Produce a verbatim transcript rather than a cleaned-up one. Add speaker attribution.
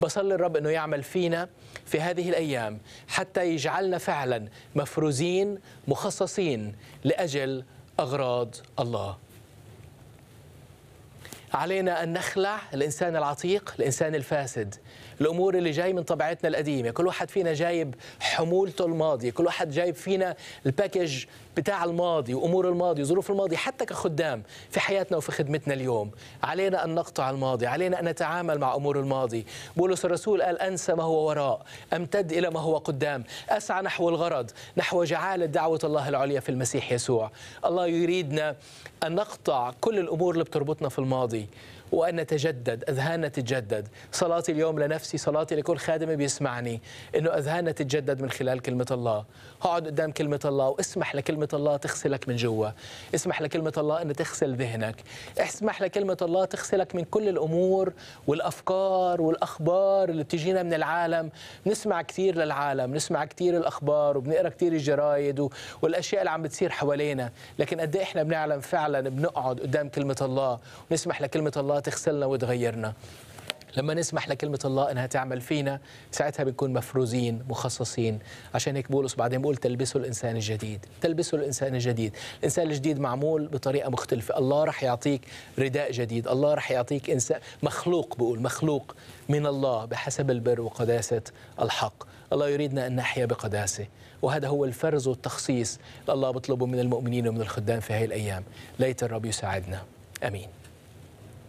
Speaker 1: بصلي الرب أنه يعمل فينا في هذه الأيام حتى يجعلنا فعلا مفروزين مخصصين لأجل أغراض الله. علينا أن نخلع الإنسان العتيق، الإنسان الفاسد، الأمور اللي جاي من طبيعتنا القديمة. كل واحد فينا جايب حمولته الماضية، كل واحد جايب فينا الباكج بتاع الماضي وأمور الماضي وظروف الماضي، حتى كخدام في حياتنا وفي خدمتنا اليوم. علينا أن نقطع الماضي، علينا أن نتعامل مع أمور الماضي. بولس الرسول قال: أنسى ما هو وراء، أمتد إلى ما هو قدام، أسعى نحو الغرض، نحو جعالة دعوة الله العليا في المسيح يسوع. الله يريدنا أن نقطع كل الأمور اللي بتربطنا في الماضي وأن نتجدد، أذهاننا تتجدد. صلاتي اليوم لنفسي، صلاتي لكل خادم بيسمعني، إنه أذهاننا تتجدد من خلال كلمة الله. اقعد قدام كلمة الله واسمح لكلمة الله تغسلك من جوا، اسمح لكلمة الله أن تغسل ذهنك، اسمح لكلمة الله تغسلك من كل الأمور والأفكار والأخبار اللي بتجينا من العالم. نسمع كثير للعالم، نسمع كثير الأخبار وبنقرأ كثير الجرايد والأشياء اللي عم بتصير حوالينا، لكن قد إيه إحنا بنعلم فعلا بنقعد قدام كلمة الله ونسمح لكلمة الله تغسلنا وتغيرنا. لما نسمح لكلمة الله أنها تعمل فينا، ساعتها بنكون مفروزين مخصصين. عشان هيك بولس بعدين بقول: تلبسوا الإنسان الجديد، تلبسوا الإنسان الجديد. الإنسان الجديد معمول بطريقة مختلفة. الله رح يعطيك رداء جديد، الله رح يعطيك إنسان مخلوق، بقول مخلوق من الله بحسب البر وقداسة الحق. الله يريدنا أن نحيا بقداسة، وهذا هو الفرز والتخصيص اللي الله بيطلبه من المؤمنين ومن الخدام في هذه الأيام. ليت الرب يساعدنا. آمين.